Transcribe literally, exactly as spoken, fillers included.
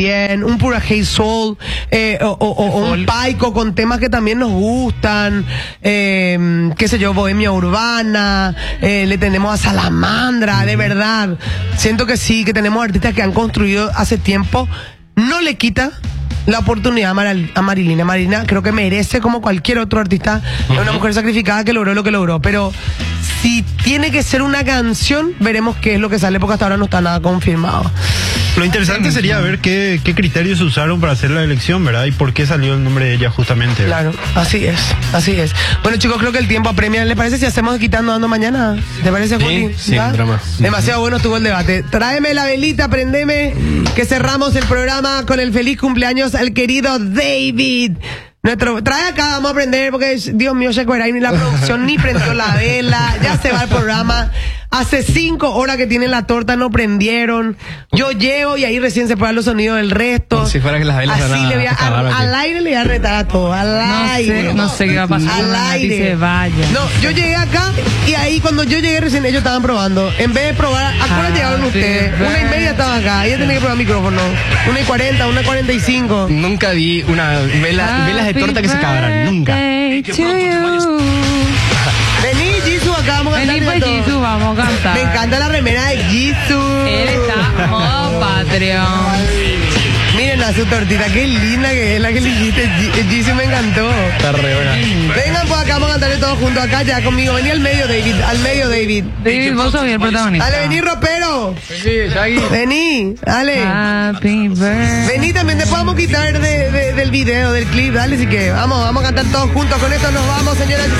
bien, un Pura Hey Soul, eh, o, o, o un Paico con temas que también nos gustan, eh, qué sé yo, Bohemia Urbana, eh, le tenemos a Salamandra, de verdad. Siento que sí, que tenemos artistas que han construido hace tiempo. No le quita la oportunidad a, Mar a Marilina. Marilina creo que merece, como cualquier otro artista, uh-huh. una mujer sacrificada que logró lo que logró, pero si tiene que ser una canción, veremos qué es lo que sale, porque hasta ahora no está nada confirmado. Lo interesante sería ver qué, qué criterios usaron para hacer la elección, ¿verdad? Y por qué salió el nombre de ella justamente, ¿verdad? Claro, así es, así es. Bueno, chicos, creo que el tiempo apremia. ¿Les parece si hacemos Quitando Dando mañana? ¿Te parece, Juli? Sí, sí, drama. Demasiado bueno estuvo el debate. Tráeme la velita, prendeme, que cerramos el programa con el feliz cumpleaños al querido David. Nuestro, trae acá, vamos a aprender, porque Dios mío, Checo Erain, ni la producción ni prendió la vela, ya se va el programa. Hace cinco horas que tienen la torta, no prendieron. Yo llego y ahí recién se ponen los sonidos del resto. Como si fuera que las velas Así le voy a, al, al aire le voy a retar a todo, al no aire. Sé, no sé qué va a pasar. Al aire. Se vaya. No, yo llegué acá y ahí cuando yo llegué recién ellos estaban probando. En vez de probar, ¿a qué hora llegaron ustedes? Una y media estaba acá. Ella tenía que probar micrófono. Una y cuarenta, una y cuarenta y cinco. Nunca vi una vela, velas de torta que se acabaran. Nunca. Vení, Jisoo, acá vamos a cantar. Vení, pues, Jisoo, vamos a cantar. Me encanta la remera de Jisoo. Él está modo Patreon. Miren a su tortita, qué linda que es la que le hiciste. Jisoo me encantó. Está re buena. Vengan, pues acá vamos a cantarle todos juntos acá ya conmigo. Vení al medio, David. Al medio, David. David, vos sos bien el protagonista. Dale, vení, ropero. Sí, Shaggy. Vení, dale. Happy birthday. Vení también, después vamos a quitar de, de, del video, del clip. Dale, así que vamos, vamos a cantar todos juntos. Con esto nos vamos, señoras y